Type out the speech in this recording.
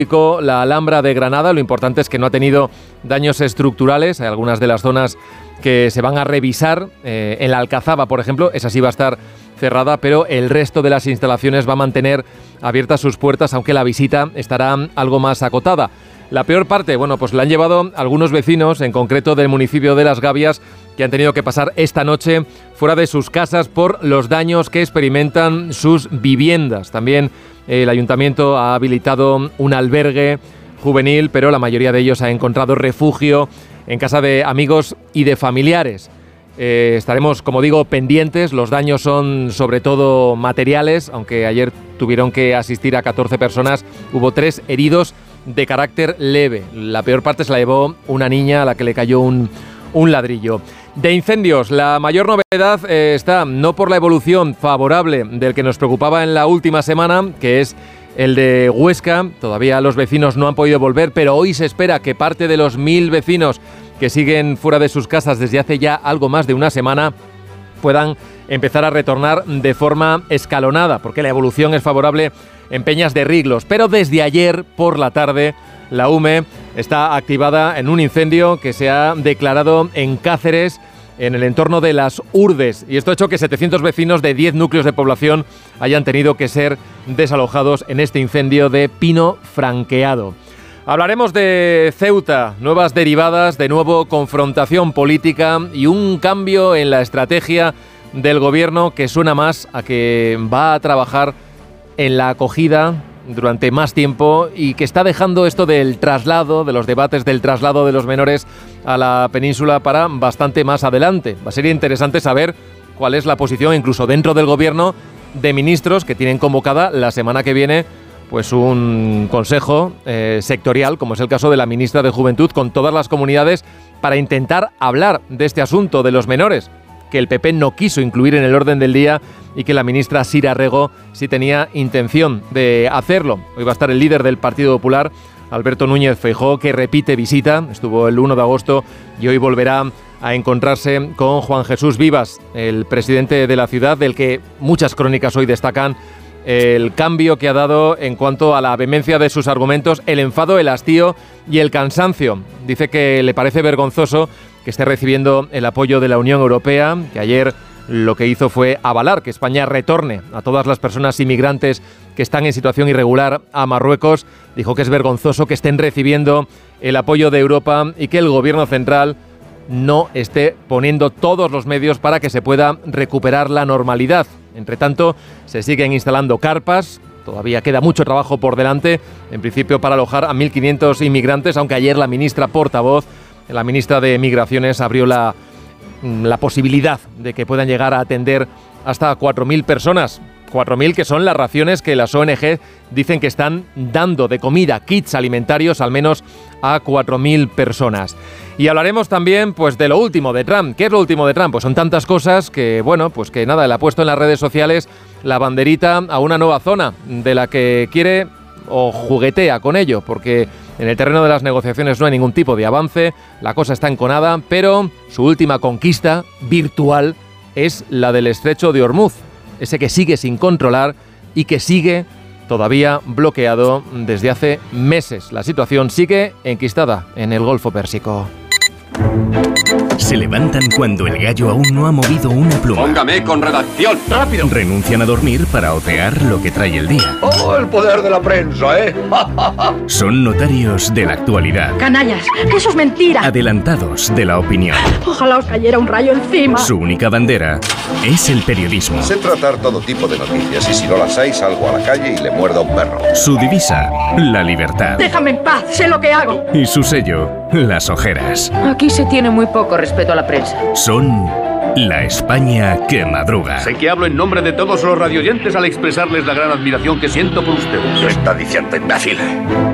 la Alhambra de Granada. Lo importante es que no ha tenido daños estructurales. Hay algunas de las zonas que se van a revisar. En la Alcazaba, por ejemplo, esa sí va a estar cerrada, pero el resto de las instalaciones va a mantener abiertas sus puertas, aunque la visita estará algo más acotada. La peor parte, bueno, pues la han llevado algunos vecinos, en concreto del municipio de Las Gavias, que han tenido que pasar esta noche fuera de sus casas por los daños que experimentan sus viviendas. También el ayuntamiento ha habilitado un albergue juvenil, pero la mayoría de ellos ha encontrado refugio en casa de amigos y de familiares. Estaremos, como digo, pendientes. Los daños son sobre todo materiales, aunque ayer tuvieron que asistir a 14 personas. Hubo 3 heridos de carácter leve. La peor parte se la llevó una niña a la que le cayó un ladrillo. De incendios, la mayor novedad está no por la evolución favorable del que nos preocupaba en la última semana, que es el de Huesca. Todavía los vecinos no han podido volver, pero hoy se espera que parte de los 1.000 vecinos que siguen fuera de sus casas desde hace ya algo más de una semana puedan empezar a retornar de forma escalonada, porque la evolución es favorable en Peñas de Riglos. Pero desde ayer por la tarde la UME está activada en un incendio que se ha declarado en Cáceres, en el entorno de Las Urdes. Y esto ha hecho que 700 vecinos de 10 núcleos de población hayan tenido que ser desalojados en este incendio de pino franqueado. Hablaremos de Ceuta, nuevas derivadas, de nuevo confrontación política y un cambio en la estrategia del gobierno que suena más a que va a trabajar en la acogida durante más tiempo y que está dejando esto del traslado, de los debates del traslado de los menores a la península para bastante más adelante. Va a ser interesante saber cuál es la posición, incluso dentro del gobierno, de ministros que tienen convocada la semana que viene pues un consejo sectorial, como es el caso de la ministra de Juventud, con todas las comunidades para intentar hablar de este asunto de los menores, que el PP no quiso incluir en el orden del día y que la ministra Sira Rego sí tenía intención de hacerlo. Hoy va a estar el líder del Partido Popular, Alberto Núñez Feijóo, que repite visita. Estuvo el 1 de agosto y hoy volverá a encontrarse con Juan Jesús Vivas, el presidente de la ciudad, del que muchas crónicas hoy destacan el cambio que ha dado en cuanto a la vehemencia de sus argumentos, el enfado, el hastío y el cansancio. Dice que le parece vergonzoso que esté recibiendo el apoyo de la Unión Europea, que ayer lo que hizo fue avalar que España retorne a todas las personas inmigrantes que están en situación irregular a Marruecos. Dijo que es vergonzoso que estén recibiendo el apoyo de Europa y que el gobierno central no esté poniendo todos los medios para que se pueda recuperar la normalidad. Entre tanto, se siguen instalando carpas. Todavía queda mucho trabajo por delante, en principio para alojar a 1.500 inmigrantes, aunque ayer la ministra portavoz, la ministra de Migraciones, abrió la posibilidad de que puedan llegar a atender hasta 4.000 personas. 4.000 que son las raciones que las ONG dicen que están dando de comida, kits alimentarios, al menos a 4.000 personas. Y hablaremos también pues de lo último de Trump. ¿Qué es lo último de Trump? Pues son tantas cosas que, bueno, pues que nada, él ha puesto en las redes sociales la banderita a una nueva zona de la que quiere o juguetea con ello, porque en el terreno de las negociaciones no hay ningún tipo de avance, la cosa está enconada, pero su última conquista virtual es la del estrecho de Hormuz, ese que sigue sin controlar y que sigue todavía bloqueado desde hace meses. La situación sigue enquistada en el Golfo Pérsico. Se levantan cuando el gallo aún no ha movido una pluma. Póngame con redacción, rápido. Renuncian a dormir para otear lo que trae el día. ¡Oh, el poder de la prensa, eh! Son notarios de la actualidad. Canallas, que eso es mentira. Adelantados de la opinión. Ojalá os cayera un rayo encima. Su única bandera es el periodismo. Sé tratar todo tipo de noticias y si no las hay salgo a la calle y le muerdo a un perro. Su divisa, la libertad. Déjame en paz, sé lo que hago. Y su sello, las ojeras. Aquí se tiene muy poco respeto a la prensa. Son la España que madruga. Sé que hablo en nombre de todos los radioyentes al expresarles la gran admiración que siento por ustedes. Lo está diciendo, imbécil.